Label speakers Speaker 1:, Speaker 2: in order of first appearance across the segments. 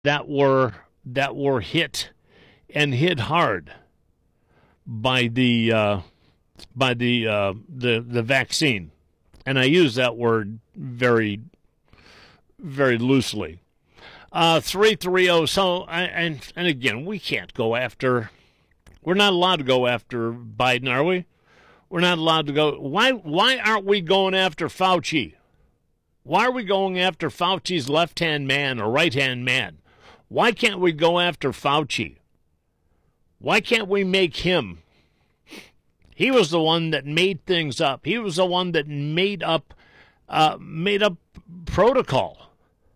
Speaker 1: that were hit and hit hard by the vaccine, and I use that word very very loosely. 330. So and again, we can't go after. We're not allowed to go after Biden, are we? We're not allowed to go. Why aren't we going after Fauci? Why are we going after Fauci's left-hand man or right-hand man? Why can't we go after Fauci? Why can't we make him? He was the one that made things up. He was the one that made up protocol.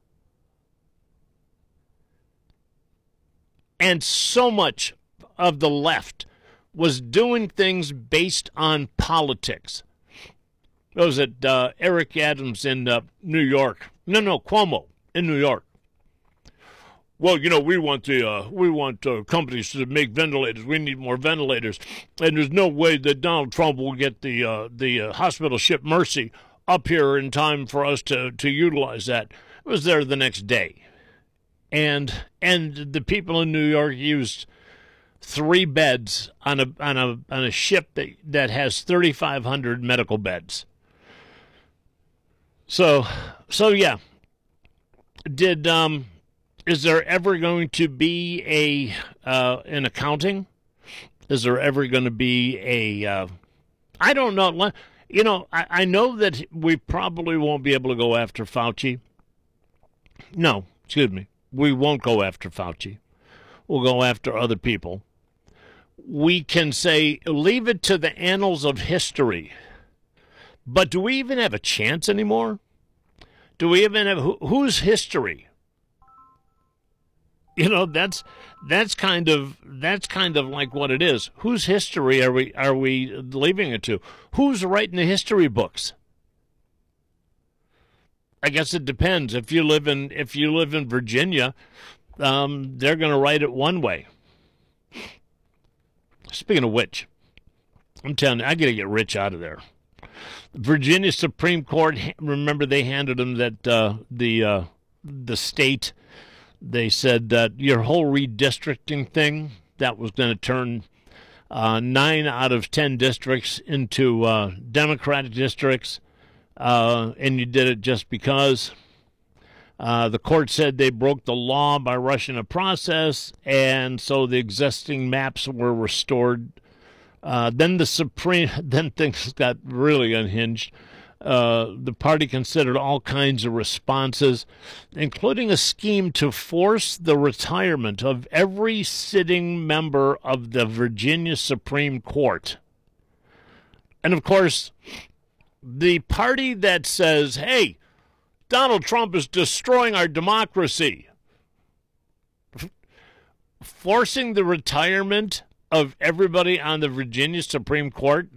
Speaker 1: And so much of the left was doing things based on politics. Was it Eric Adams in New York? No, Cuomo in New York. Well, we want companies to make ventilators. We need more ventilators, and there's no way that Donald Trump will get the hospital ship Mercy up here in time for us to utilize that. It was there the next day, and the people in New York used 3 beds on a ship that has 3,500 medical beds. So yeah. Is there ever going to be an accounting? Is there ever going to be I don't know. I know that we probably won't be able to go after Fauci. No, excuse me. We won't go after Fauci. We'll go after other people. We can say, leave it to the annals of history. But do we even have a chance anymore? Do we even have whose history? That's kind of like what it is. Whose history are we leaving it to? Who's writing the history books? I guess it depends. If you live in Virginia, they're going to write it one way. Speaking of which, I'm telling you, I got to get Rich out of there. Virginia Supreme Court, remember they handed him that the state. They said that your whole redistricting thing, that was going to turn 9 out of 10 districts into Democratic districts, and you did it just because. The court said they broke the law by rushing a process, and so the existing maps were restored. Then things got really unhinged. The party considered all kinds of responses, including a scheme to force the retirement of every sitting member of the Virginia Supreme Court. And, of course, the party that says, hey, Donald Trump is destroying our democracy, forcing the retirement of everybody on the Virginia Supreme Court,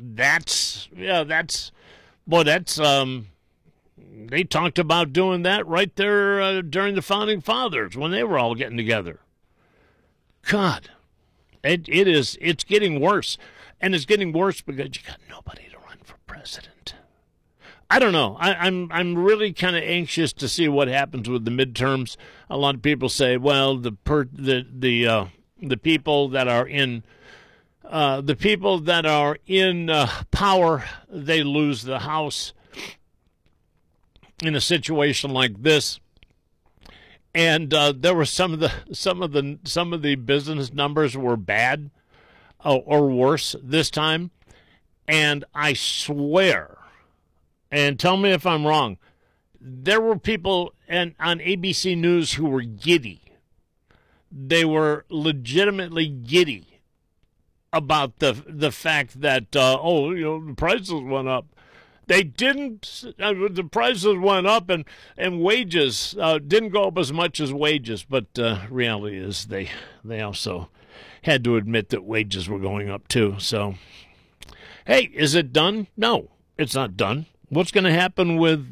Speaker 1: they talked about doing that right there during the Founding Fathers when they were all getting together. God, it's getting worse. And it's getting worse because you got nobody to run for president. I don't know. I'm really kind of anxious to see what happens with the midterms. A lot of people say, well, the people that are in power, they lose the House in a situation like this. And there were some of the business numbers were bad or worse this time. And I swear, and tell me if I'm wrong, there were people on ABC News who were giddy. They were legitimately giddy about the fact that, the prices went up. They didn't. The prices went up, and wages didn't go up as much as wages. But reality is they also had to admit that wages were going up too. So, hey, is it done? No, it's not done. What's going to happen with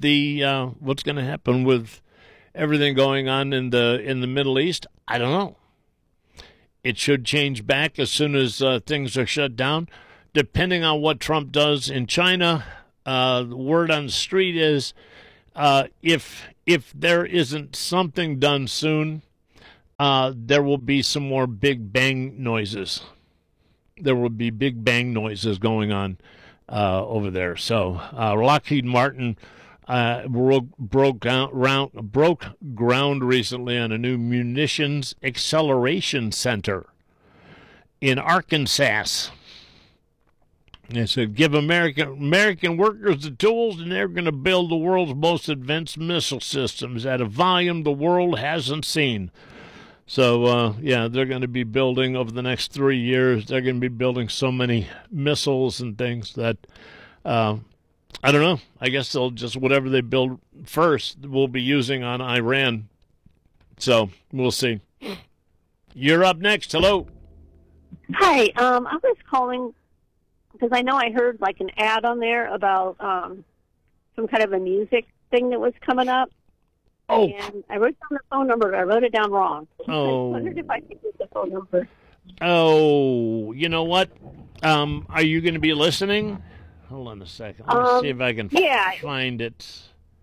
Speaker 1: everything going on in the Middle East? I don't know. It should change back as soon as things are shut down, depending on what Trump does in China. The word on the street is if there isn't something done soon, there will be some more big bang noises. There will be big bang noises going on over there. So Lockheed Martin broke ground recently on a new munitions acceleration center in Arkansas. They said, give American workers the tools, and they're going to build the world's most advanced missile systems at a volume the world hasn't seen. So, they're going to be building over the next 3 years. They're going to be building so many missiles and things that, I don't know. I guess they'll just, whatever they build first, we'll be using on Iran. So, we'll see. You're up next. Hello.
Speaker 2: Hi. I was calling because I know I heard like an ad on there about some kind of a music thing that was coming up.
Speaker 1: Oh.
Speaker 2: And I wrote down the phone number, but I wrote it down wrong.
Speaker 1: Oh.
Speaker 2: I wondered if I could get the phone number.
Speaker 1: Oh, you know what? Are you going to be listening? Hold on a second. Let me see if I can find it.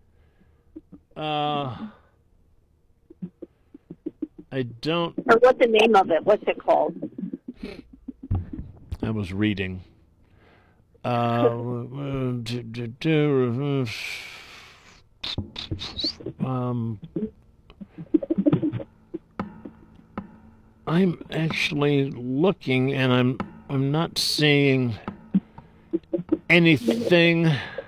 Speaker 1: I don't...
Speaker 2: Or what's the name of it? What's it called?
Speaker 1: I was reading. I'm actually looking, and I'm not seeing anything.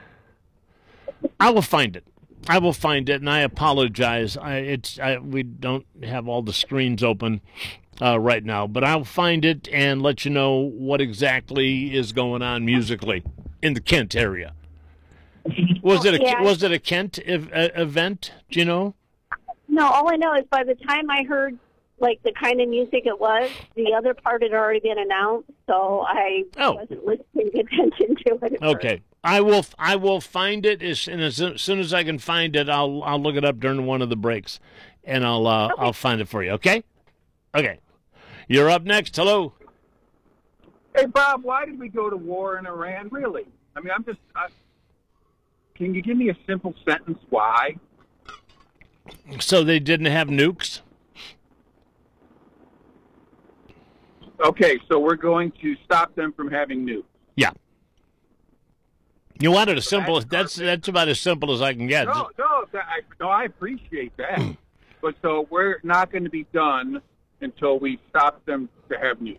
Speaker 1: I will find it. And I apologize. We don't have all the screens open right now, but I'll find it and let you know what exactly is going on musically in the Kent area. Was it a Kent event? Do you know?
Speaker 2: No, all I know is by the time I heard like the kind of music it was, the other part had already been announced, so I wasn't listening attention to it.
Speaker 1: Okay, I will find it as soon as I can find it. I'll look it up during one of the breaks, and I'll find it for you. Okay. Okay. You're up next. Hello.
Speaker 3: Hey Bob, why did we go to war in Iran? Really? I mean, can you give me a simple sentence why?
Speaker 1: So they didn't have nukes?
Speaker 3: Okay, so we're going to stop them from having nukes.
Speaker 1: Yeah. You want it as simple as that's about as simple as I can get.
Speaker 3: No, I appreciate that. But so we're not going to be done until we stop them to have nukes.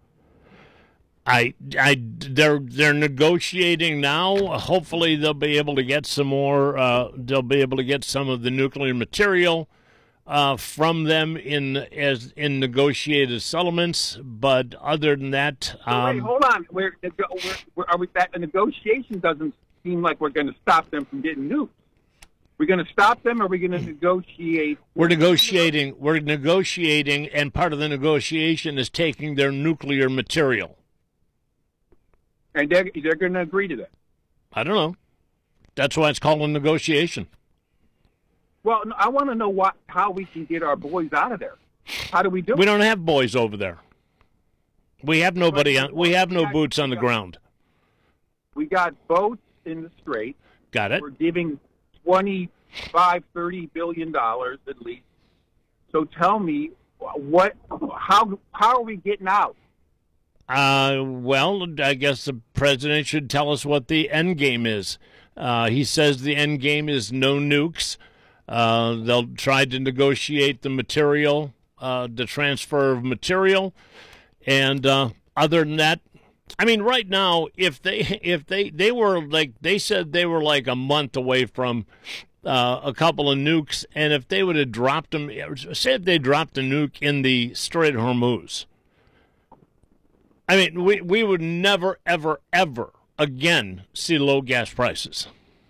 Speaker 1: They're negotiating now. Hopefully they'll be able to get some more. They'll be able to get some of the nuclear material from them in negotiated settlements. But other than that,
Speaker 3: wait, hold on. Are we? That the negotiation doesn't seem like we're going to stop them from getting nukes. We're going to stop them, or are we going to negotiate? We're negotiating.
Speaker 1: We're negotiating, and part of the negotiation is taking their nuclear material.
Speaker 3: And they're going to agree to that.
Speaker 1: I don't know. That's why it's called a negotiation.
Speaker 3: Well, I want to know how we can get our boys out of there. How do we do it?
Speaker 1: We don't have boys over there. We have nobody on. We have no boots on the ground.
Speaker 3: We got boats in the strait.
Speaker 1: Got it.
Speaker 3: We're giving $25-30 billion at least. So tell me, how are we getting out?
Speaker 1: Well, I guess the president should tell us what the end game is. He says the end game is no nukes. They'll try to negotiate the material, the transfer of material, and other than that, I mean, right now, if they were like they said they were like a month away from a couple of nukes, and if they would have dropped them, say if they dropped a nuke in the Strait of Hormuz. I mean, we would never, ever, ever again see low gas prices.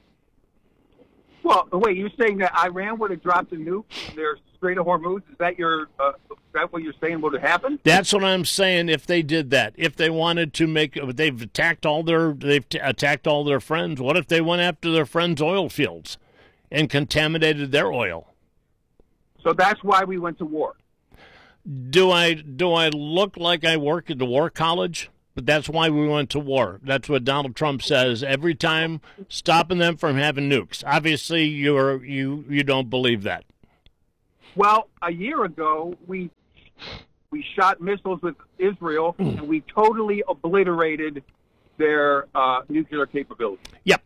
Speaker 3: Well, wait, you're saying that Iran would have dropped a nuke in their Strait of Hormuz? Is that what you're saying would have happened?
Speaker 1: That's what I'm saying. If they did that, if they wanted to they've attacked all their friends. What if they went after their friends' oil fields and contaminated their oil?
Speaker 3: So that's why we went to war.
Speaker 1: Do I look like I work at the War College? But that's why we went to war. That's what Donald Trump says every time, stopping them from having nukes. Obviously, you don't believe that.
Speaker 3: Well, a year ago, we shot missiles with Israel, and we totally obliterated their nuclear capability.
Speaker 1: Yep.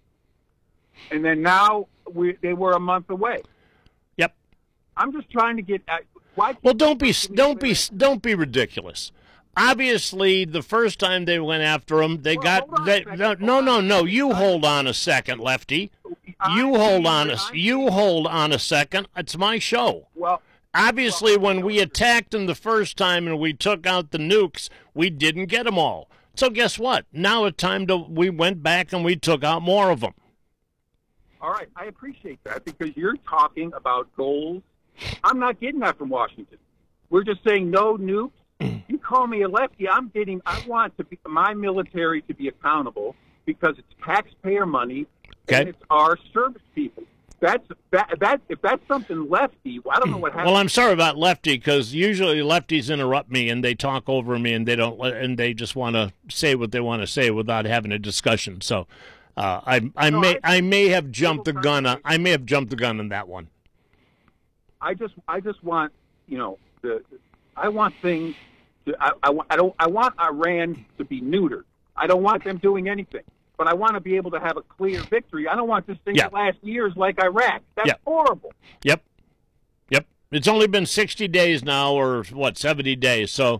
Speaker 3: And then now they were a month away.
Speaker 1: Yep.
Speaker 3: I'm just trying to get at why.
Speaker 1: Well, don't be ridiculous. Obviously, the first time they went after them, they got no. You hold on a second, Lefty. You hold on a second. It's my show.
Speaker 3: Well,
Speaker 1: obviously, when we attacked them the first time and we took out the nukes, we didn't get them all. So guess what? Now it's time we went back and we took out more of them.
Speaker 3: All right, I appreciate that because you're talking about goals. I'm not getting that from Washington. We're just saying no nukes. You call me a lefty. I want my military to be accountable because it's taxpayer money and it's our service people. If that's something lefty, I don't know what happened.
Speaker 1: Well, I'm sorry about lefty because usually lefties interrupt me and they talk over me and they just want to say what they want to say without having a discussion. So I may have jumped the gun. I may have jumped the gun on that one.
Speaker 3: I just want I want things to. I want Iran to be neutered. I don't want them doing anything, but I want to be able to have a clear victory. I don't want this thing to last years like Iraq. That's horrible.
Speaker 1: Yep. It's only been 60 days now, or 70 days. So,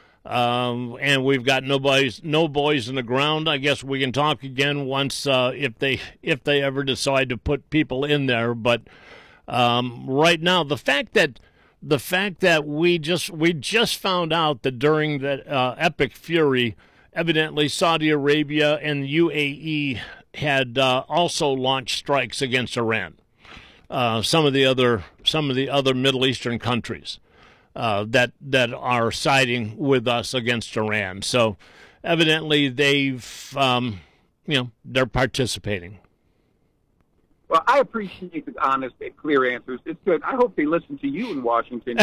Speaker 1: and we've got no boys in the ground. I guess we can talk again once if they ever decide to put people in there. But right now, the fact that we just found out that during that epic fury, evidently Saudi Arabia and UAE had also launched strikes against Iran. Some of the other Middle Eastern countries that are siding with us against Iran. So evidently they're participating.
Speaker 3: Well, I appreciate the honest and clear answers. It's good. I hope they listen to you in Washington.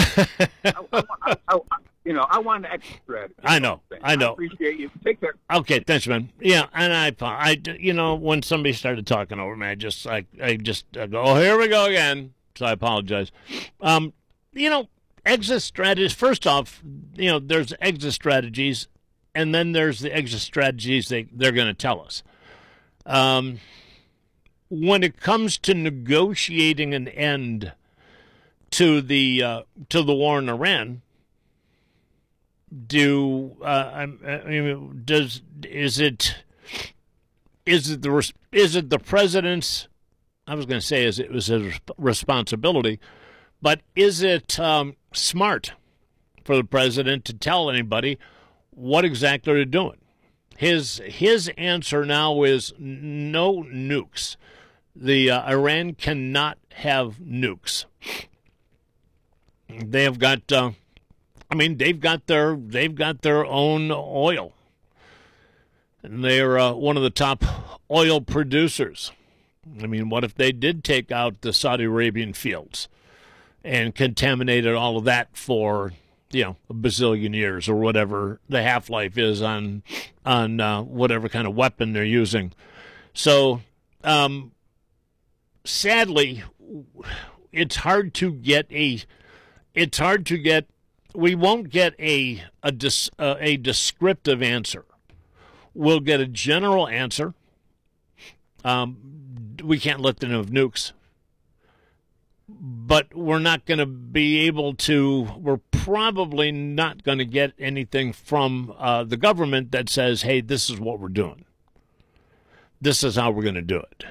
Speaker 3: I want an extra strategy.
Speaker 1: I know.
Speaker 3: I appreciate you. Take care.
Speaker 1: Okay, thanks, man. Yeah, and I when somebody started talking over me, I just go, oh, here we go again. So I apologize. Exit strategies. First off, there's exit strategies, and then there's the exit strategies they're going to tell us. When it comes to negotiating an end to the war in Iran, is it the president's? I was going to say it was his responsibility, but is it smart for the president to tell anybody what exactly they're doing? His answer now is no nukes. Iran cannot have nukes. They have got. They've got their own oil, and they're one of the top oil producers. What if they did take out the Saudi Arabian fields and contaminated all of that for a bazillion years or whatever the half-life is on whatever kind of weapon they're using? So. Sadly, it's hard to get. We won't get a descriptive answer. We'll get a general answer. We can't let them have nukes, but we're not going to be able to. We're probably not going to get anything from the government that says, "Hey, this is what we're doing. This is how we're going to do it."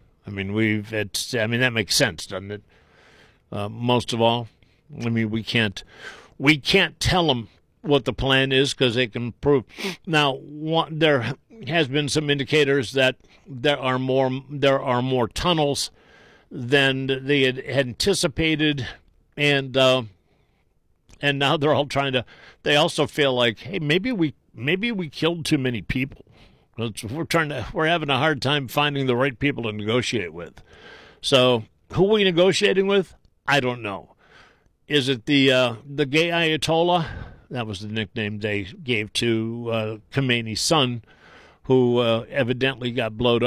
Speaker 1: That makes sense, doesn't it? Most of all, we can't tell them what the plan is because they can prove. Now, there has been some indicators that there are more tunnels than they had anticipated, and now they're all trying to. They also feel like, hey, maybe we killed too many people. We're having a hard time finding the right people to negotiate with. So who are we negotiating with? I don't know. Is it the gay Ayatollah? That was the nickname they gave to Khomeini's son, who evidently got blowed up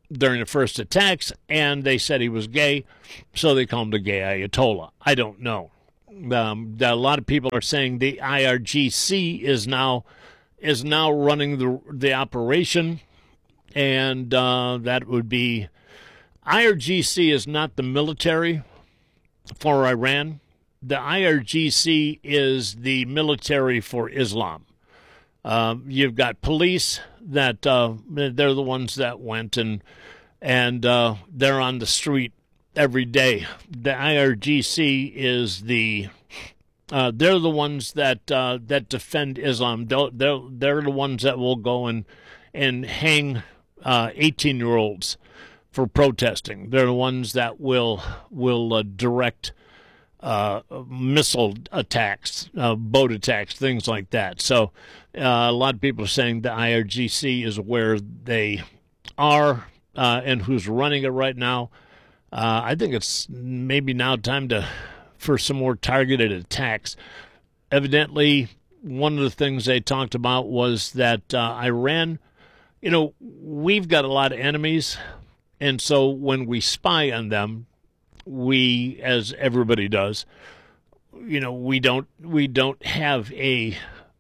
Speaker 1: during the first attacks, and they said he was gay, so they called him the gay Ayatollah. I don't know. A lot of people are saying the IRGC is now running the operation, and that would be IRGC is not the military for Iran. The IRGC is the military for Islam. You've got police that they're the ones that went and they're on the street every day. The IRGC is they're the ones that defend Islam. They're the ones that will go and hang 18-year-olds for protesting. They're the ones that will direct missile attacks, boat attacks, things like that. So a lot of people are saying the IRGC is where they are and who's running it right now. I think it's maybe now time for some more targeted attacks. Evidently, one of the things they talked about was that Iran, we've got a lot of enemies, and so when we spy on them, we, as everybody does, we don't have a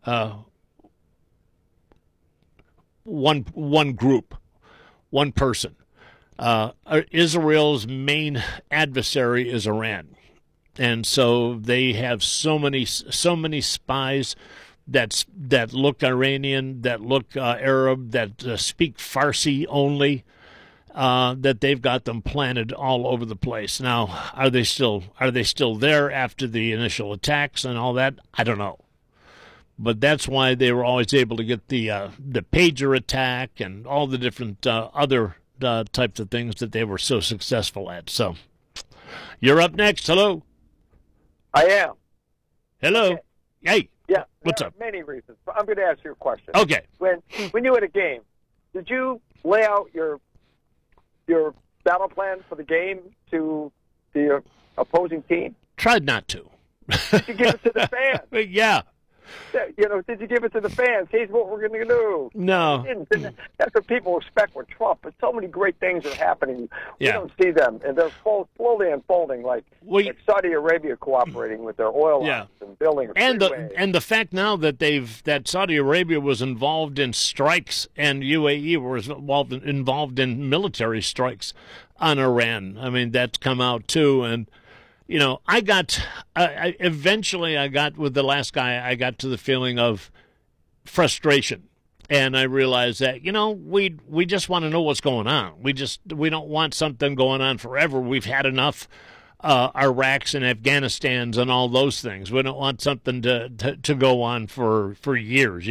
Speaker 1: one group, one person. Israel's main adversary is Iran, and so they have so many spies that look Iranian, that look Arab, that speak Farsi only. That they've got them planted all over the place. Now, are they still there after the initial attacks and all that? I don't know. But that's why they were always able to get the pager attack and all the different other types of things that they were so successful at. So, you're up next. Hello.
Speaker 4: I am.
Speaker 1: Hello.
Speaker 4: Okay.
Speaker 1: Hey.
Speaker 4: Yeah.
Speaker 1: What's up?
Speaker 4: Many reasons. I'm going to ask you a question.
Speaker 1: Okay.
Speaker 4: When you had a game, did you lay out your battle plan for the game to the opposing team?
Speaker 1: Tried not to.
Speaker 4: Did you give it to the fans?
Speaker 1: Yeah.
Speaker 4: Did you give it to the fans? Here's what we're going to do.
Speaker 1: No.
Speaker 4: That's what people expect with Trump. But so many great things are happening. We don't see them, and they're slowly unfolding, like Saudi Arabia cooperating with their oil lines and building a freeway.
Speaker 1: And the fact now that Saudi Arabia was involved in strikes and UAE was involved in military strikes on Iran. I mean, that's come out too, and. Eventually I got with the last guy, I got to the feeling of frustration. And I realized that, we just want to know what's going on. We don't want something going on forever. We've had enough Iraqs and Afghanistans and all those things. We don't want something to go on for years,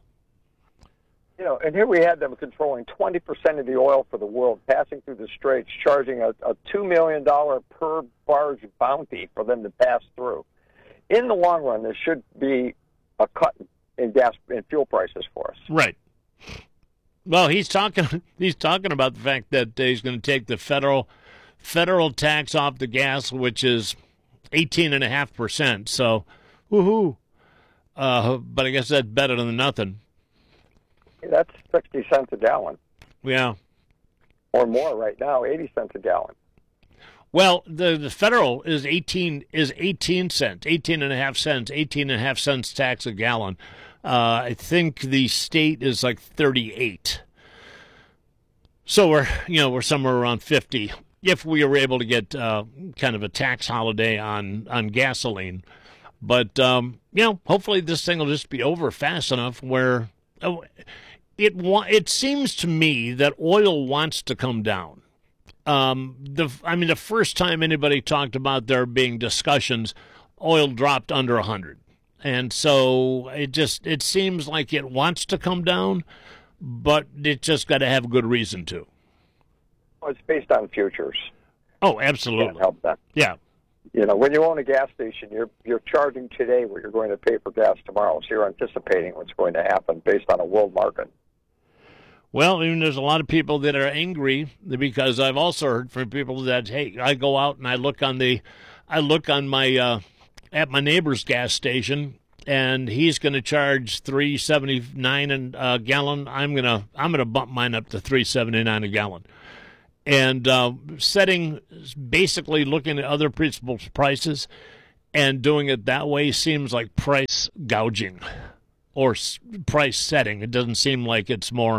Speaker 4: And here we had them controlling 20% of the oil for the world, passing through the straits, charging a $2 million per barge bounty for them to pass through. In the long run, there should be a cut in gas and fuel prices for us.
Speaker 1: Right. Well, he's talking about the fact that he's going to take the federal tax off the gas, which is 18.5%. So, woohoo! But I guess that's better than nothing.
Speaker 4: That's 60 cents a gallon.
Speaker 1: Yeah.
Speaker 4: Or more right now, 80 cents a gallon.
Speaker 1: Well, the federal is 18 cents, 18.5 cents, 18.5 cents tax a gallon. I think the state is like 38. So we're somewhere around 50 if we were able to get kind of a tax holiday on gasoline. But hopefully this thing will just be over fast enough where it seems to me that oil wants to come down. The first time anybody talked about there being discussions, oil dropped under 100. And so it seems like it wants to come down, but it just got to have a good reason to.
Speaker 4: Well, it's based on futures.
Speaker 1: Oh, absolutely.
Speaker 4: Can't help that.
Speaker 1: Yeah.
Speaker 4: When you own a gas station, you're charging today what you're going to pay for gas tomorrow. So you're anticipating what's going to happen based on a world market.
Speaker 1: Well, there's a lot of people that are angry because I've also heard from people that, hey, I go out and I look on my at my neighbor's gas station and he's going to charge $3.79 a gallon. I'm gonna bump mine up to $3.79 a gallon. and basically looking at other principals' prices and doing it that way seems like price gouging or price setting. It doesn't seem like it's more,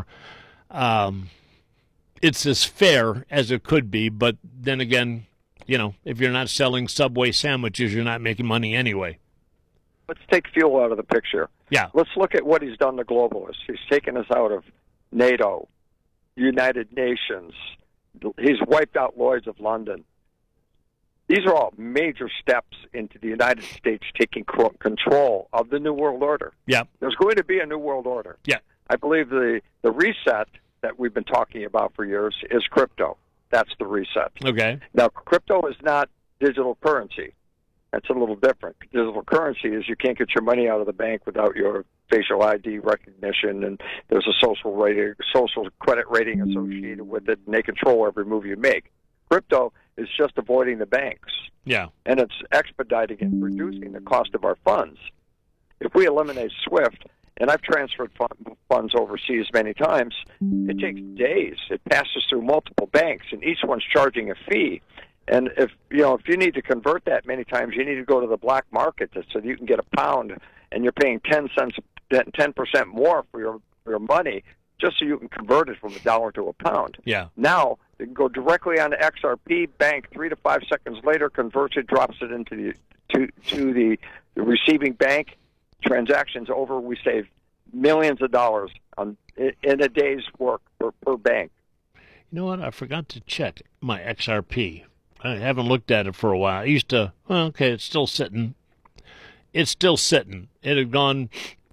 Speaker 1: it's as fair as it could be. But then again, if you're not selling Subway sandwiches, you're not making money anyway.
Speaker 4: Let's take fuel out of the picture.
Speaker 1: Yeah.
Speaker 4: Let's look at what he's done to globalists. He's taken us out of NATO, United Nations. He's wiped out Lloyd's of London. These are all major steps into the United States taking control of the New World Order.
Speaker 1: Yeah.
Speaker 4: There's going to be a New World Order.
Speaker 1: Yeah.
Speaker 4: I believe the reset that we've been talking about for years is crypto. That's the reset.
Speaker 1: Okay.
Speaker 4: Now, crypto is not digital currency. That's a little different. Digital currency is you can't get your money out of the bank without your facial ID recognition, and there's a social credit rating associated with it, and they control every move you make. Crypto is just avoiding the banks.
Speaker 1: Yeah.
Speaker 4: And it's expediting and reducing the cost of our funds. If we eliminate SWIFT, and I've transferred funds overseas many times, it takes days. It passes through multiple banks, and each one's charging a fee. And if you need to convert that many times, you need to go to the black market so that you can get a pound, and you're paying 10% more for your money just so you can convert it from a dollar to a pound.
Speaker 1: Yeah.
Speaker 4: Now you can go directly on the XRP bank. 3 to 5 seconds later, converts it, drops it into the receiving bank. Transactions over. We save millions of dollars in a day's work per bank.
Speaker 1: You know what? I forgot to check my XRP. I haven't looked at it for a while. I used to. Well, okay, it's still sitting. It's still sitting. It had gone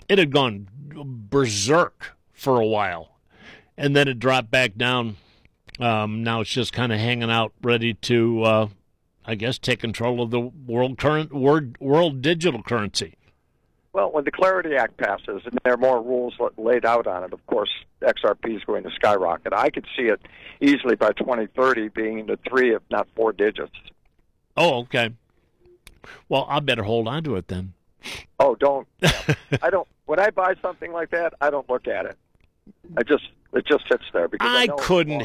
Speaker 1: berserk for a while, and then it dropped back down. Now it's just kind of hanging out, ready to, I guess, take control of the world digital currency.
Speaker 4: Well, when the Clarity Act passes and there are more rules laid out on it, of course, XRP is going to skyrocket. I could see it easily by 2030 being in the 3, if not 4 digits.
Speaker 1: Oh, okay. Well, I better hold on to it then.
Speaker 4: Oh, don't. I don't. When I buy something like that, I don't look at it. It just sits there because I couldn't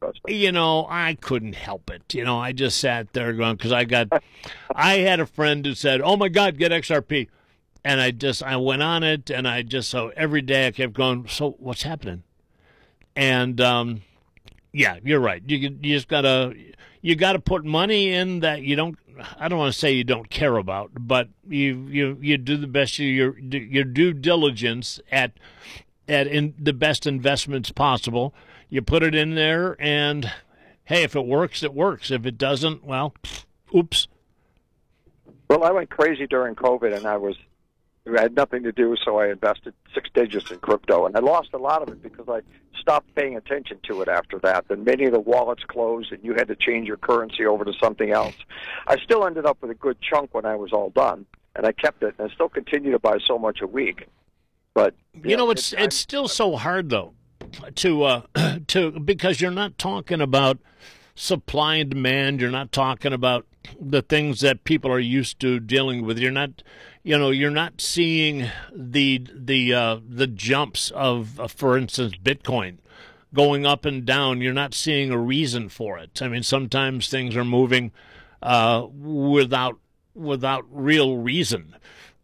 Speaker 1: help it. I just sat there going, because I had a friend who said, "Oh my God, get XRP." And I went on it, and so every day I kept going, so what's happening? And, yeah, you're right. You just gotta put money in that I don't want to say you don't care about, but you do the best, your due diligence at the best investments possible. You put it in there, and hey, if it works, it works. If it doesn't, well, oops.
Speaker 4: Well, I went crazy during COVID, and I had nothing to do, so I invested 6 digits in crypto, and I lost a lot of it because I stopped paying attention to it after that. Then many of the wallets closed, and you had to change your currency over to something else. I still ended up with a good chunk when I was all done, and I kept it, and I still continue to buy so much a week. But
Speaker 1: it's still so hard though to because you're not talking about supply and demand. You're not talking about the things that people are used to dealing with. You're not seeing the jumps of, for instance, Bitcoin going up and down. You're not seeing a reason for it. I mean, sometimes things are moving without real reason,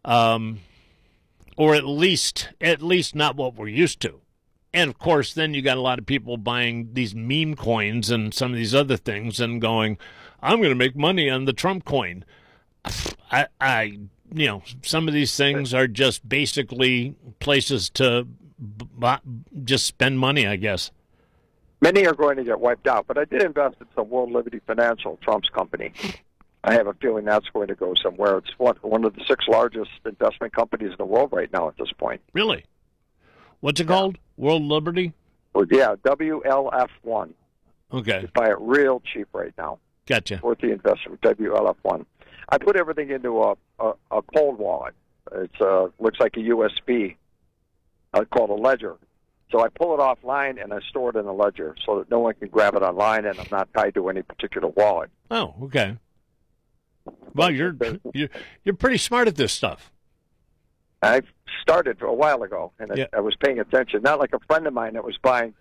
Speaker 1: or at least not what we're used to. And, of course, then you got a lot of people buying these meme coins and some of these other things and going, I'm going to make money on the Trump coin. Some of these things are just basically places to just spend money, I guess.
Speaker 4: Many are going to get wiped out, but I did invest in some World Liberty Financial, Trump's company. I have a feeling that's going to go somewhere. It's one of the 6 largest investment companies in the world right now at this point.
Speaker 1: Really? What's it called? World Liberty?
Speaker 4: Well, yeah, WLF1.
Speaker 1: Okay.
Speaker 4: You buy it real cheap right now.
Speaker 1: Gotcha.
Speaker 4: Worth the investment, WLF1. I put everything into a cold wallet. It looks like a USB called a ledger. So I pull it offline and I store it in a ledger so that no one can grab it online, and I'm not tied to any particular wallet.
Speaker 1: Oh, okay. Well, you're pretty smart at this stuff.
Speaker 4: I started a while ago, and I was paying attention. Not like a friend of mine that was buying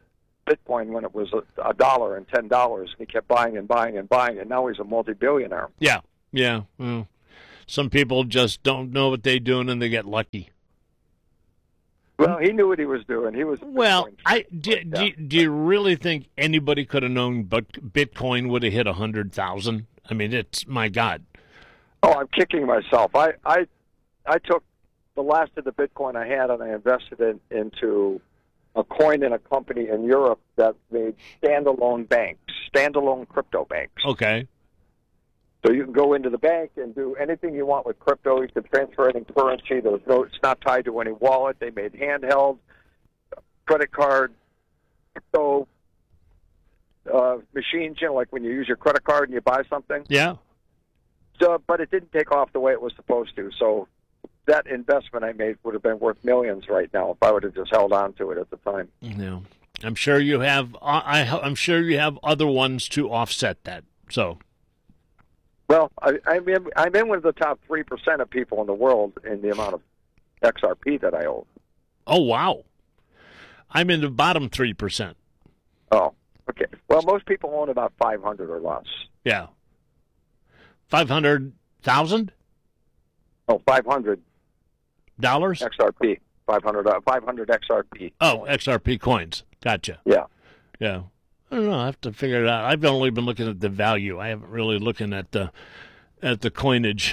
Speaker 4: Bitcoin when it was $1 and $10, and he kept buying and buying and buying, and now he's a multi-billionaire.
Speaker 1: Yeah, yeah. Well, some people just don't know what they're doing, and they get lucky.
Speaker 4: Well, he knew what he was doing. He was
Speaker 1: do you really think anybody could have known Bitcoin would have hit 100,000? I mean, it's my God.
Speaker 4: Oh, I'm kicking myself. I took the last of the Bitcoin I had, and I invested it into a coin in a company in Europe that made standalone banks, standalone crypto banks.
Speaker 1: Okay.
Speaker 4: So you can go into the bank and do anything you want with crypto. You can transfer any currency. It's not tied to any wallet. They made handheld, credit card, crypto machines, like when you use your credit card and you buy something.
Speaker 1: Yeah.
Speaker 4: So, but it didn't take off the way it was supposed to. So that investment I made would have been worth millions right now if I would have just held on to it at the time.
Speaker 1: Yeah. I'm sure you have. I'm sure you have other ones to offset that. So.
Speaker 4: Well, I'm in with the top 3% of people in the world in the amount of XRP that I own.
Speaker 1: Oh, wow. I'm in the bottom 3%.
Speaker 4: Oh, okay. Well, most people own about 500 or less.
Speaker 1: Yeah. 500,000?
Speaker 4: Oh, $500. XRP. 500 XRP.
Speaker 1: Oh, XRP coins. Gotcha.
Speaker 4: Yeah.
Speaker 1: Yeah. I don't know. I have to figure it out. I've only been looking at the value. I haven't really looking at the coinage.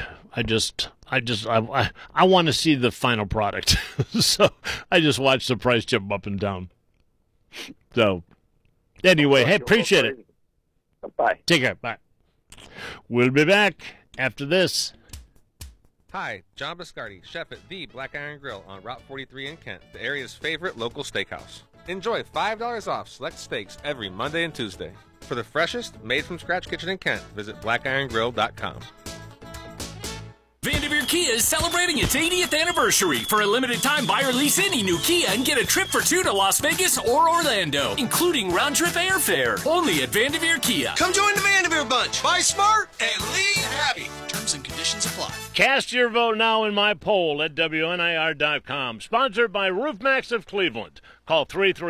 Speaker 1: I want to see the final product. So I just watch the price jump up and down. So anyway, hey, appreciate it.
Speaker 4: Bye.
Speaker 1: Take care. Bye. We'll be back after this.
Speaker 5: Hi, John Biscardi, chef at The Black Iron Grill on Route 43 in Kent, the area's favorite local steakhouse. Enjoy $5 off select steaks every Monday and Tuesday. For the freshest, made-from-scratch kitchen in Kent, visit blackirongrill.com.
Speaker 6: Vanderveer Kia is celebrating its 80th anniversary. For a limited time, buy or lease any new Kia and get a trip for two to Las Vegas or Orlando, including round-trip airfare. Only at Vanderveer Kia.
Speaker 7: Come join the Vanderveer Bunch. Buy smart and leave happy. Terms and conditions apply.
Speaker 1: Cast your vote now in my poll at WNIR.com. Sponsored by RoofMax of Cleveland. Call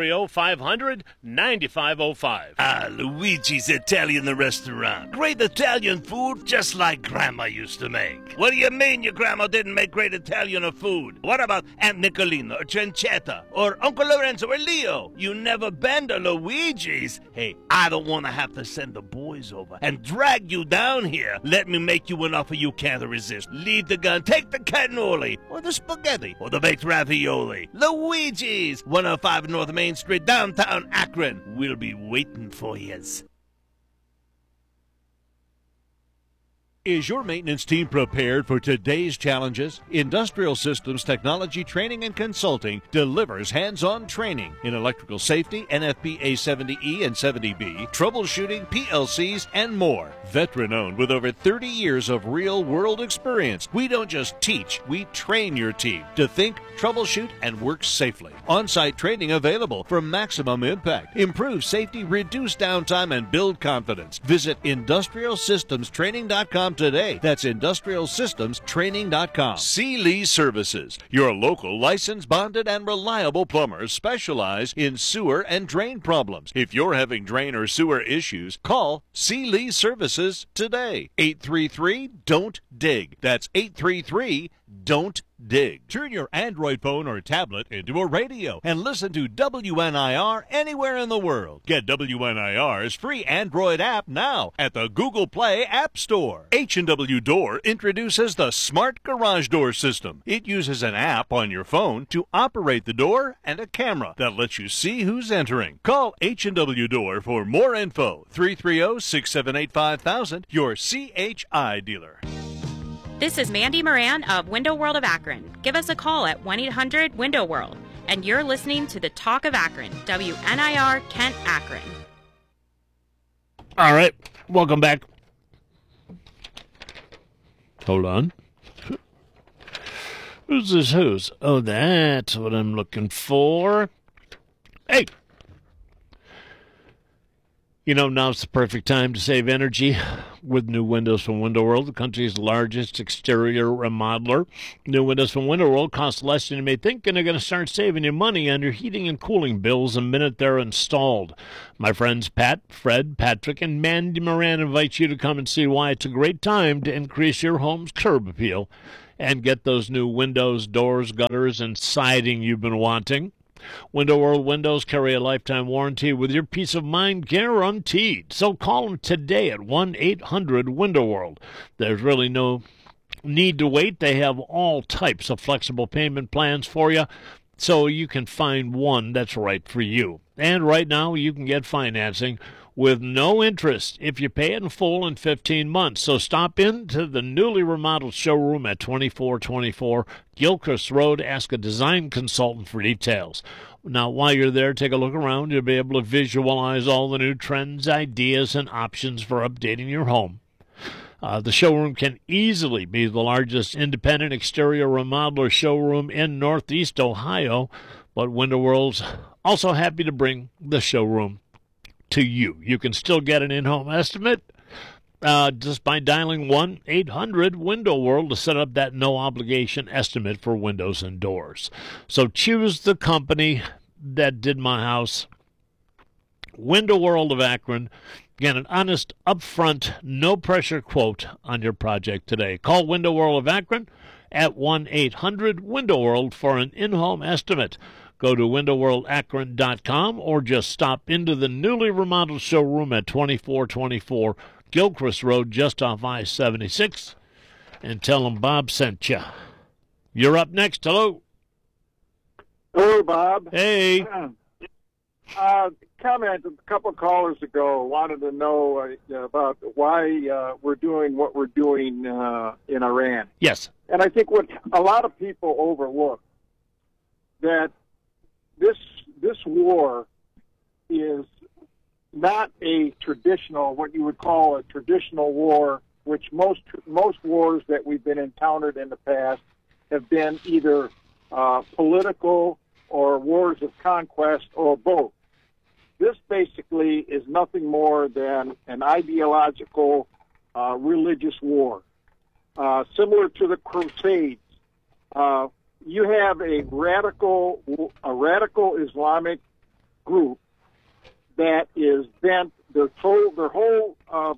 Speaker 1: 330-500-9505.
Speaker 8: Luigi's Italian Restaurant. Great Italian food just like Grandma used to make. What do you mean your grandma didn't make great Italian food? What about Aunt Nicolina or Trencetta or Uncle Lorenzo or Leo? You never been to Luigi's? Hey, I don't want to have to send the boys over and drag you down here. Let me make you an offer you can't resist. Leave the gun, take the cannoli or the spaghetti or the baked ravioli. Luigi's, 105 North Main Street, downtown Akron. We'll be waiting for yous.
Speaker 9: Is your maintenance team prepared for today's challenges? Industrial Systems Technology Training and Consulting delivers hands-on training in electrical safety, NFPA 70E and 70B, troubleshooting, PLCs, and more. Veteran-owned with over 30 years of real-world experience, we don't just teach, we train your team to think, troubleshoot, and work safely. On-site training available for maximum impact. Improve safety, reduce downtime, and build confidence. Visit IndustrialSystemsTraining.com today. That's IndustrialSystemsTraining.com. C. Lee Services, your local licensed, bonded, and reliable plumbers specialize in sewer and drain problems. If you're having drain or sewer issues, call C. Lee Services today. 833-DON'T-DIG. That's 833-DON'T-DIG. Turn your Android phone or tablet into a radio and listen to WNIR anywhere in the world. Get WNIR's free Android app now at the Google Play App Store. H&W Door introduces the Smart Garage Door System. It uses an app on your phone to operate the door and a camera that lets you see who's entering. Call H&W Door for more info. 330-678-5000, your CHI dealer.
Speaker 10: This is Mandy Moran of Window World of Akron. Give us a call at 1-800-WINDOW-WORLD. And you're listening to the Talk of Akron, WNIR Kent, Akron.
Speaker 1: All right, welcome back. Hold on. Who's this who's? Oh, that's what I'm looking for. Hey! You know, now's the perfect time to save energy with new windows from Window World, the country's largest exterior remodeler. New windows from Window World cost less than you may think, and they're going to start saving you money on your heating and cooling bills the minute they're installed. My friends Pat, Fred, Patrick, and Mandy Moran invite you to come and see why it's a great time to increase your home's curb appeal and get those new windows, doors, gutters, and siding you've been wanting. Window World windows carry a lifetime warranty with your peace of mind guaranteed. So call them today at 1-800-WINDOW-WORLD. There's really no need to wait. They have all types of flexible payment plans for you, so you can find one that's right for you. And right now, you can get financing with no interest if you pay it in full in 15 months. So stop into the newly remodeled showroom at 2424 Gilchrist Road. Ask a design consultant for details. Now, while you're there, take a look around. You'll be able to visualize all the new trends, ideas, and options for updating your home. The showroom can easily be the largest independent exterior remodeler showroom in Northeast Ohio, but Window World's also happy to bring the showroom to you. You can still get an in-home estimate just by dialing 1-800-WINDOW-WORLD to set up that no-obligation estimate for windows and doors. So choose the company that did my house, Window World of Akron. Get an honest, upfront, no-pressure quote on your project today. Call Window World of Akron at 1-800-WINDOW-WORLD for an in-home estimate. Go to windowworldakron.com or just stop into the newly remodeled showroom at 2424 Gilchrist Road, just off I-76, and tell them Bob sent you. You're up next. Hello.
Speaker 11: Hello, Bob.
Speaker 1: Hey.
Speaker 11: Comment a couple of callers ago, wanted to know about why we're doing what we're doing in Iran.
Speaker 1: Yes.
Speaker 11: And I think what a lot of people overlook, that this war is not a traditional, what you would call a traditional war, which most wars that we've been encountered in the past have been either political or wars of conquest or both. This basically is nothing more than an ideological religious war, similar to the Crusades. You have a radical Islamic group that is bent. Their whole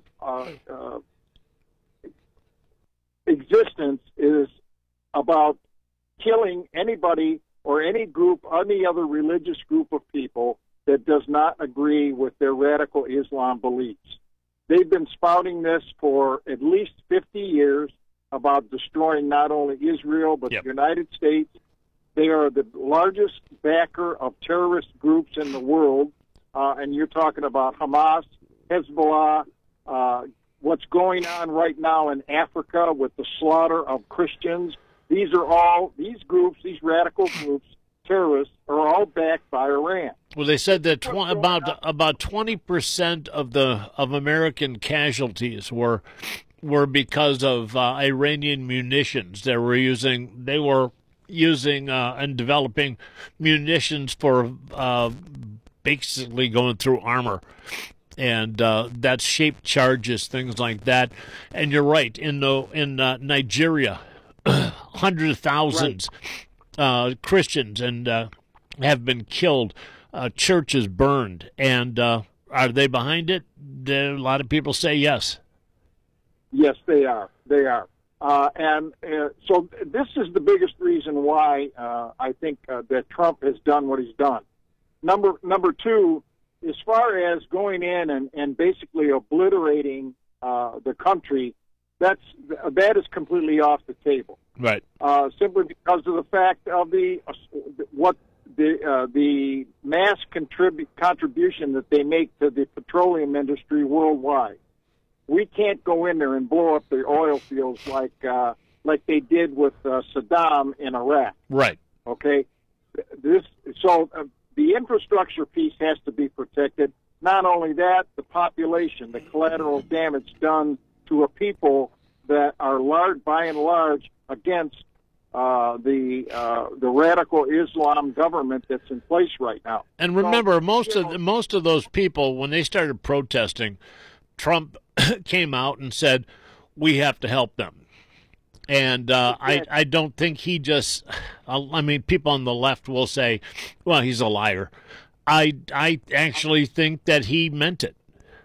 Speaker 11: existence is about killing anybody or any group, any other religious group of people that does not agree with their radical Islam beliefs. They've been spouting this for at least 50 years about destroying not only Israel but the United States. They are the largest backer of terrorist groups in the world, and you're talking about Hamas, Hezbollah, what's going on right now in Africa with the slaughter of Christians. These groups, these radical groups, terrorists, are all backed by Iran.
Speaker 1: Well, they said that about 20% of American casualties were because of Iranian munitions. They were using and developing munitions for basically going through armor, and that's shaped charges, things like that. And you're right. In Nigeria, hundreds of thousands Christians and have been killed. Churches burned, and are they behind it? A lot of people say yes.
Speaker 11: Yes, they are. They are. So this is the biggest reason why I think that Trump has done what he's done. Number two, as far as going in and basically obliterating the country, that is completely off the table.
Speaker 1: Right.
Speaker 11: Simply because of the fact of the mass contribution that they make to the petroleum industry worldwide. We can't go in there and blow up the oil fields like they did with Saddam in Iraq.
Speaker 1: Right.
Speaker 11: Okay. The infrastructure piece has to be protected. Not only that, the population, the collateral damage done to a people that are by and large against the radical Islam government that's in place right now.
Speaker 1: And remember, most of those people, when they started protesting, Trump came out and said, "We have to help them." And I don't think he just. I mean, people on the left will say, "Well, he's a liar." I actually think that he meant it.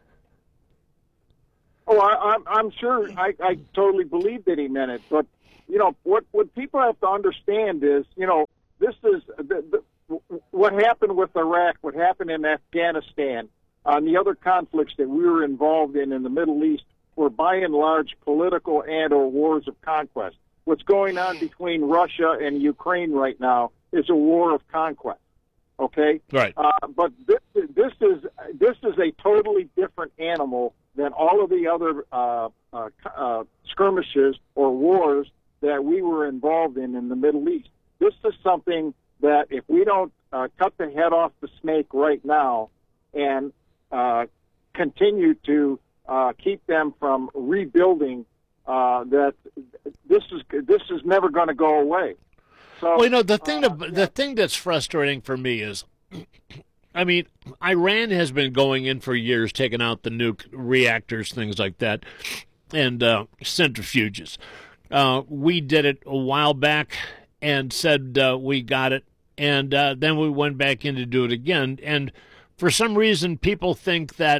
Speaker 11: Oh, I'm sure. I totally believe that he meant it. But what people have to understand is, this is what happened with Iraq, what happened in Afghanistan, and the other conflicts that we were involved in the Middle East were by and large political and/or wars of conquest. What's going on between Russia and Ukraine right now is a war of conquest. Okay,
Speaker 1: right.
Speaker 11: But this is a totally different animal than all of the other skirmishes or wars that we were involved in the Middle East. This is something that if we don't cut the head off the snake right now and continue to keep them from rebuilding, that this is never going to go away. So,
Speaker 1: well, the thing that's frustrating for me is, I mean, Iran has been going in for years, taking out the nuke reactors, things like that, and centrifuges. We did it a while back and said we got it, and then we went back in to do it again. And for some reason, people think that,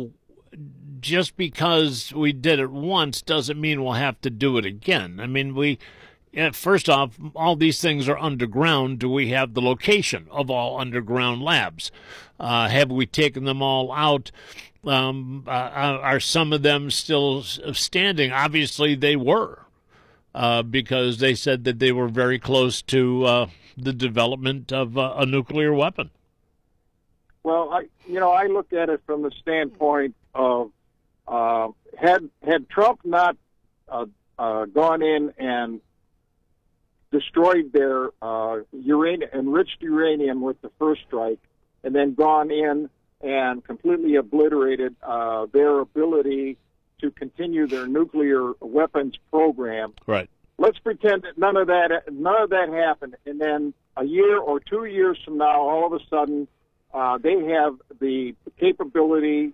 Speaker 1: just because we did it once doesn't mean we'll have to do it again. I mean, first off, all these things are underground. Do we have the location of all underground labs? Have we taken them all out? Are some of them still standing? Obviously, they were, because they said that they were very close to the development of a nuclear weapon.
Speaker 11: Well, I look at it from the standpoint of had Trump not gone in and destroyed their enriched uranium with the first strike, and then gone in and completely obliterated their ability to continue their nuclear weapons program.
Speaker 1: Right.
Speaker 11: Let's pretend that none of that happened, and then a year or 2 years from now, all of a sudden, they have the capability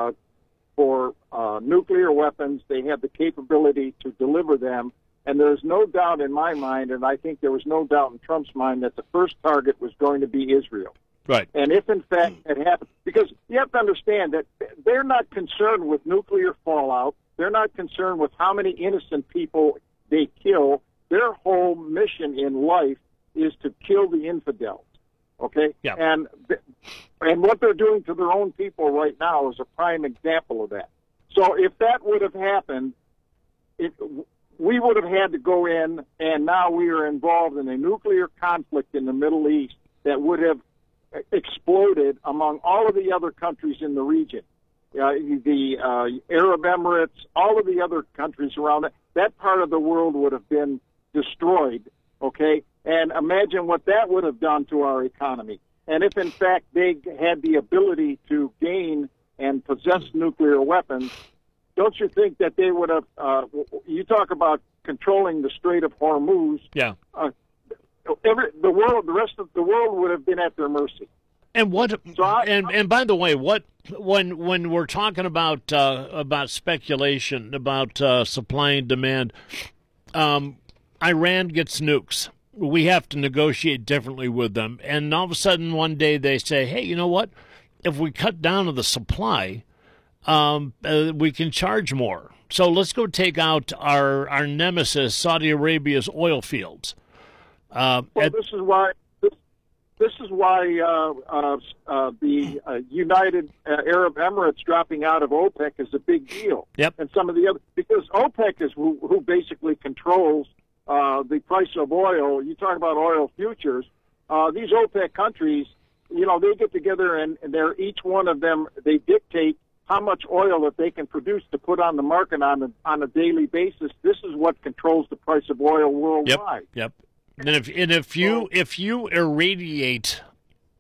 Speaker 11: for nuclear weapons. They have the capability to deliver them. And there's no doubt in my mind, and I think there was no doubt in Trump's mind, that the first target was going to be Israel.
Speaker 1: Right.
Speaker 11: And if, in fact, it happened, because you have to understand that they're not concerned with nuclear fallout. They're not concerned with how many innocent people they kill. Their whole mission in life is to kill the infidels. Okay?
Speaker 1: Yeah.
Speaker 11: And what they're doing to their own people right now is a prime example of that. So if that would have happened, we would have had to go in, and now we are involved in a nuclear conflict in the Middle East that would have exploded among all of the other countries in the region. The Arab Emirates, all of the other countries around it, that part of the world would have been destroyed, okay? And imagine what that would have done to our economy. And if, in fact, they had the ability to gain and possess nuclear weapons, don't you think that they would have, you talk about controlling the Strait of Hormuz.
Speaker 1: Yeah.
Speaker 11: The rest of the world would have been at their mercy.
Speaker 1: And and by the way, when we're talking about speculation about supply and demand, Iran gets nukes. We have to negotiate differently with them, and all of a sudden one day they say, "Hey, you know what? If we cut down on the supply, we can charge more. So let's go take out our nemesis, Saudi Arabia's oil fields."
Speaker 11: This is why the United Arab Emirates dropping out of OPEC is a big deal.
Speaker 1: Yep.
Speaker 11: And some of the other, because OPEC is who basically controls the price of oil. You talk about oil futures. These OPEC countries, they get together and they're each one of them. They dictate how much oil that they can produce to put on the market on a daily basis. This is what controls the price of oil worldwide.
Speaker 1: Yep. And if you irradiate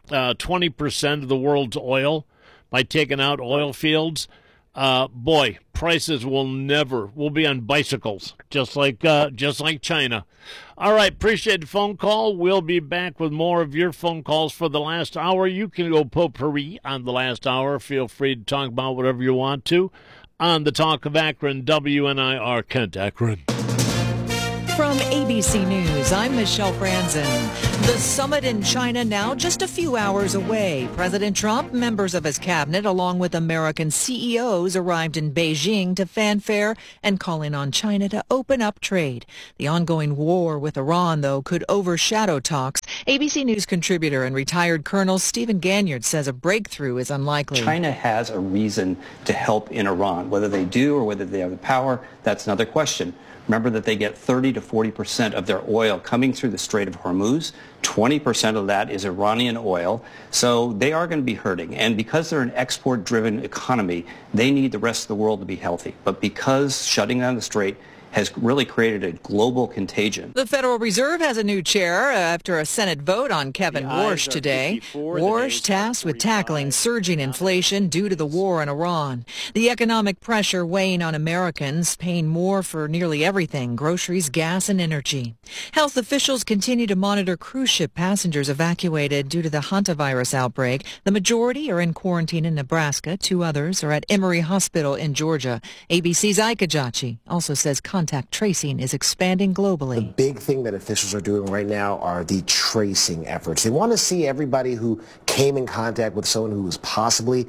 Speaker 1: 20% of the world's oil by taking out oil fields, prices will be on bicycles, just like China. All right, appreciate the phone call. We'll be back with more of your phone calls for the last hour. You can go potpourri on the last hour. Feel free to talk about whatever you want to on the Talk of Akron, WNIR Kent Akron.
Speaker 12: From ABC News, I'm Michelle Franzen. The summit in China now just a few hours away. President Trump, members of his cabinet, along with American CEOs, arrived in Beijing to fanfare and calling on China to open up trade. The ongoing war with Iran, though, could overshadow talks. ABC News contributor and retired Colonel Stephen Ganyard says a breakthrough is unlikely.
Speaker 13: China has a reason to help in Iran. Whether they do or whether they have the power, that's another question. Remember that they get 30 to 40% of their oil coming through the Strait of Hormuz. 20% of that is Iranian oil. So they are going to be hurting. And because they're an export-driven economy, they need the rest of the world to be healthy. But because shutting down the strait has really created a global contagion.
Speaker 12: The Federal Reserve has a new chair after a Senate vote on Kevin Warsh today. Warsh tasked with tackling surging inflation due to the war in Iran. The economic pressure weighing on Americans, paying more for nearly everything, groceries, gas, and energy. Health officials continue to monitor cruise ship passengers evacuated due to the hantavirus outbreak. The majority are in quarantine in Nebraska. 2 others are at Emory Hospital in Georgia. ABC's Ike Ajachi also says contact tracing is expanding globally.
Speaker 14: The big thing that officials are doing right now are the tracing efforts. They want to see everybody who came in contact with someone who was possibly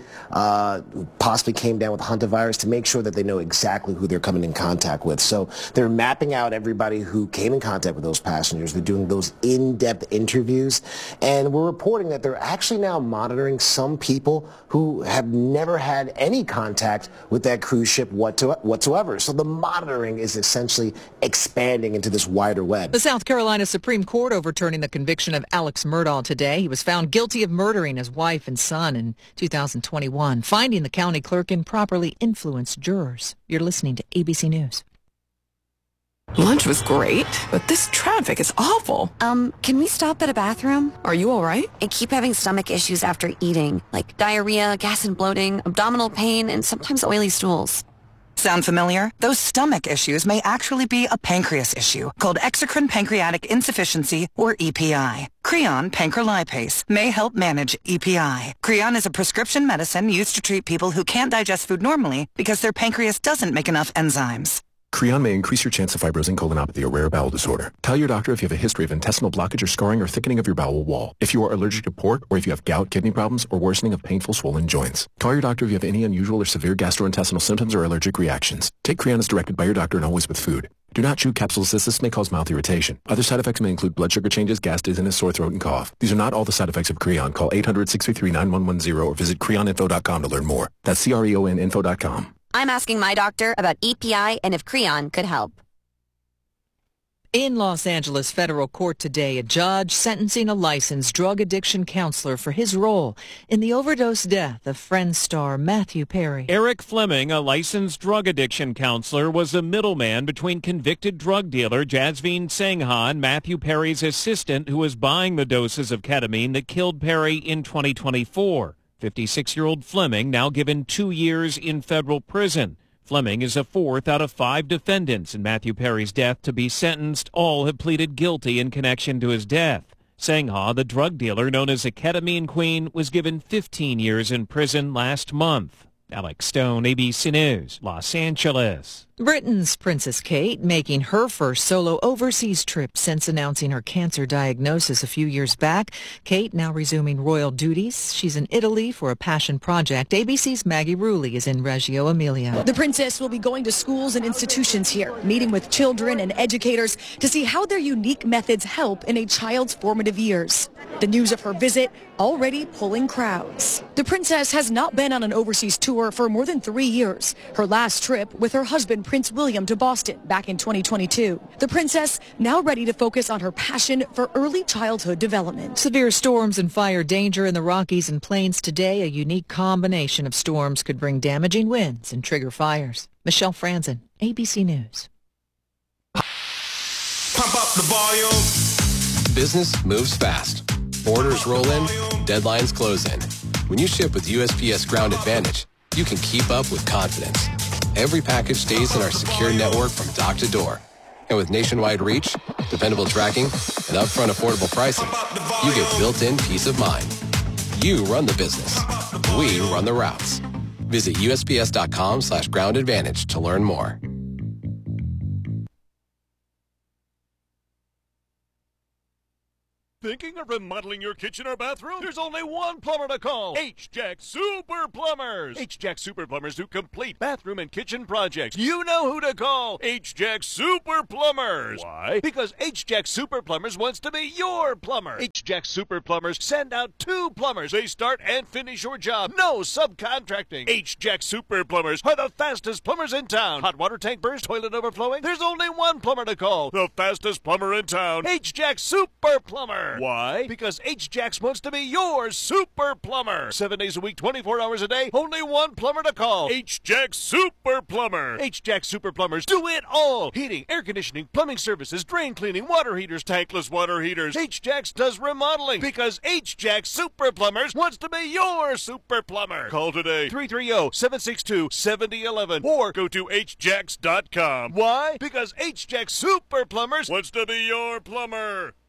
Speaker 14: came down with hantavirus to make sure that they know exactly who they're coming in contact with. So they're mapping out everybody who came in contact with those passengers. They're doing those in-depth interviews. And we're reporting that they're actually now monitoring some people who have never had any contact with that cruise ship whatsoever. So the monitoring is essentially expanding into this wider web.
Speaker 12: The South Carolina Supreme Court overturning the conviction of Alex Murdaugh today. He was found guilty of murdering his wife and son in 2021, finding the county clerk improperly influenced jurors. You're listening to ABC News.
Speaker 15: Lunch was great, but this traffic is awful.
Speaker 16: Can we stop at a bathroom?
Speaker 15: Are you all right?
Speaker 16: I keep having stomach issues after eating, like diarrhea, gas and bloating, abdominal pain, and sometimes oily stools.
Speaker 15: Sound familiar? Those stomach issues may actually be a pancreas issue called exocrine pancreatic insufficiency, or EPI. Creon pancrelipase may help manage EPI. Creon is a prescription medicine used to treat people who can't digest food normally because their pancreas doesn't make enough enzymes.
Speaker 17: Creon may increase your chance of fibrosing colonopathy, a rare bowel disorder. Tell your doctor if you have a history of intestinal blockage or scarring or thickening of your bowel wall. If you are allergic to pork, or if you have gout, kidney problems, or worsening of painful swollen joints. Call your doctor if you have any unusual or severe gastrointestinal symptoms or allergic reactions. Take Creon as directed by your doctor and always with food. Do not chew capsules as this may cause mouth irritation. Other side effects may include blood sugar changes, gas, dizziness, sore throat, and cough. These are not all the side effects of Creon. Call 800-633-9110 or visit creoninfo.com to learn more. That's CREONinfo.com.
Speaker 16: I'm asking my doctor about EPI and if Creon could help.
Speaker 12: In Los Angeles federal court today, a judge sentencing a licensed drug addiction counselor for his role in the overdose death of Friends star Matthew Perry.
Speaker 18: Eric Fleming, a licensed drug addiction counselor, was a middleman between convicted drug dealer Jasveen Sangha and Matthew Perry's assistant, who was buying the doses of ketamine that killed Perry in 2024. 56-year-old Fleming now given 2 years in federal prison. Fleming is a 4th out of 5 defendants in Matthew Perry's death to be sentenced. All have pleaded guilty in connection to his death. Sangha, the drug dealer known as a ketamine queen, was given 15 years in prison last month. Alex Stone, ABC News, Los Angeles.
Speaker 12: Britain's Princess Kate making her first solo overseas trip since announcing her cancer diagnosis a few years back. Kate now resuming royal duties. She's in Italy for a passion project. ABC's Maggie Rulli is in Reggio Emilia.
Speaker 19: The princess will be going to schools and institutions here, meeting with children and educators to see how their unique methods help in a child's formative years. The news of her visit already pulling crowds. The princess has not been on an overseas tour for more than 3 years. Her last trip with her husband, Prince William, to Boston back in 2022. The princess now ready to focus on her passion for early childhood development.
Speaker 12: Severe storms and fire danger in the Rockies and Plains today. A unique combination of storms could bring damaging winds and trigger fires. Michelle Franzen, ABC News.
Speaker 7: Pump up the volume.
Speaker 20: Business moves fast. Orders roll in, deadlines close in. When you ship with USPS Ground Advantage, you can keep up with confidence. every package stays in our secure network from dock to door. And with nationwide reach, dependable tracking, and upfront affordable pricing, you get built-in peace of mind. You run the business. We run the routes. Visit USPS.com/groundadvantage to learn more.
Speaker 9: Thinking of remodeling your kitchen or bathroom? There's only one plumber to call. H-Jack Super Plumbers. H-Jack Super Plumbers do complete bathroom and kitchen projects. You know who to call. H-Jack Super Plumbers. Why? Because H-Jack Super Plumbers wants to be your plumber. H-Jack Super Plumbers send out 2 plumbers. They start and finish your job. No subcontracting. H-Jack Super Plumbers are the fastest plumbers in town. Hot water tank burst, toilet overflowing? There's only one plumber to call. The fastest plumber in town. H-Jack Super Plumber. Why? Because H-Jacks wants to be your super plumber. 7 days a week, 24 hours a day, only one plumber to call. H-Jack Super Plumber. H-Jack Super Plumbers do it all. Heating, air conditioning, plumbing services, drain cleaning, water heaters, tankless water heaters. H-Jacks does remodeling because H-Jack Super Plumbers wants to be your super plumber. Call today, 330-762-7011 or go to hjacks.com. Why? Because H-Jack Super Plumbers wants to be your plumber.